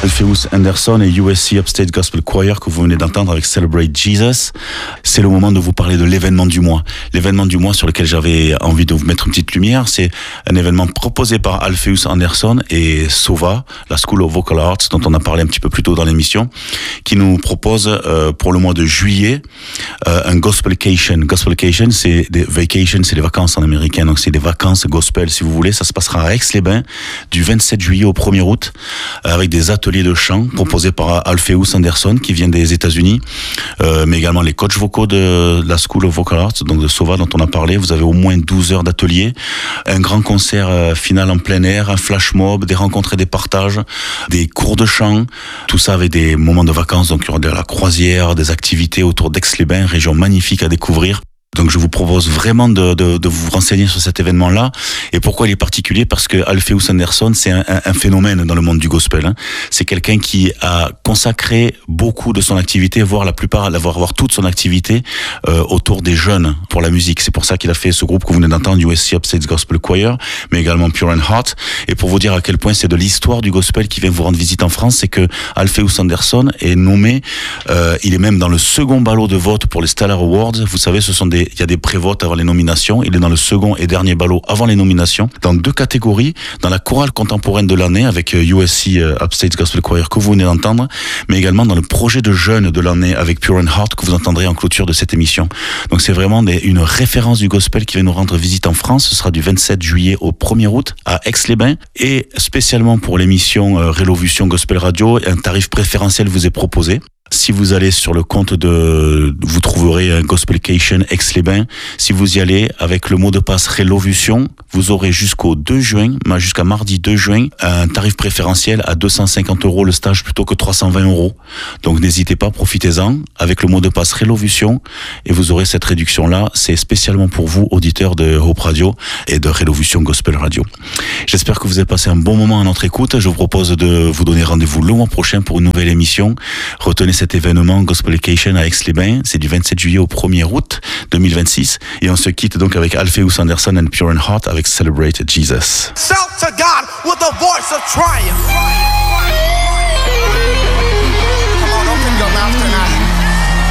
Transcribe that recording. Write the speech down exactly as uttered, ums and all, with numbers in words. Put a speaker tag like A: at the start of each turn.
A: Alpheus Anderson et U S C Upstate Gospel Choir que vous venez d'entendre avec Celebrate Jesus. C'est le moment de vous parler de l'événement du mois. L'événement du mois sur lequel j'avais envie de vous mettre une petite lumière, c'est un événement proposé par Alpheus Anderson et Sova, la School of Vocal Arts, dont on a parlé un petit peu plus tôt dans l'émission, qui nous propose euh, pour le mois de juillet euh, un Gospelcation. Gospelcation, c'est des vacations, c'est des vacances en américain, donc c'est des vacances gospel si vous voulez. Ça se passera à Aix-les-Bains du vingt-sept juillet au premier août euh, avec des ateliers de chant proposés par Alpheus Anderson qui vient des États-Unis, euh, mais également les coachs vocaux de la School of Vocal Arts, donc de Sova dont on a parlé. Vous avez au moins douze heures d'atelier, un grand concert euh, final en plein air, un flash mob, des rencontres et des partages, des cours de chant, tout ça avec des moments de vacances. Donc il y aura de la croisière, des activités autour d'Aix-les-Bains, région magnifique à découvrir. Donc je vous propose vraiment de, de, de vous renseigner sur cet événement-là. Et pourquoi il est particulier? Parce que Alpheus Anderson, c'est un, un, un phénomène dans le monde du gospel. Hein. C'est quelqu'un qui a consacré beaucoup de son activité, voire la plupart, voire, voire toute son activité euh, autour des jeunes pour la musique. C'est pour ça qu'il a fait ce groupe que vous venez d'entendre, U S C Upstate Gospel Choir, mais également Pure and Heart. Et pour vous dire à quel point c'est de l'histoire du gospel qui vient vous rendre visite en France, c'est que Alpheus Anderson est nommé, euh, il est même dans le second ballot de vote pour les Stellar Awards. Vous savez, ce sont des il y a des prévotes avant les nominations. Il est dans le second et dernier ballot avant les nominations, dans deux catégories, dans la chorale contemporaine de l'année avec U S C Upstate Gospel Choir que vous venez d'entendre, mais également dans le projet de jeunes de l'année avec Pure and Heart que vous entendrez en clôture de cette émission. Donc c'est vraiment des, une référence du gospel qui va nous rendre visite en France. Ce sera du vingt-sept juillet au premier août à Aix-les-Bains, et spécialement pour l'émission euh, Rélovution Gospel Radio, un tarif préférentiel vous est proposé. Si vous allez sur le compte de, vous trouverez un Gospelcation Aix-les-Bains. Si vous y allez avec le mot de passe Rélovution, vous aurez jusqu'au deux juin, jusqu'à mardi deux juin, un tarif préférentiel à deux cent cinquante euros le stage plutôt que trois cent vingt euros. Donc n'hésitez pas, profitez-en avec le mot de passe Rélovution et vous aurez cette réduction-là. C'est spécialement pour vous, auditeurs de Hope Radio et de Rélovution Gospel Radio. J'espère que vous avez passé un bon moment à notre écoute. Je vous propose de vous donner rendez-vous le mois prochain pour une nouvelle émission. Retenez cet événement Gospelcation à Aix-les-Bains, c'est du vingt-sept juillet au premier août deux mille vingt-six, et on se quitte donc avec Alpheus Anderson and Pure and Heart avec Celebrate Jesus.
B: Shout to God with a voice of triumph.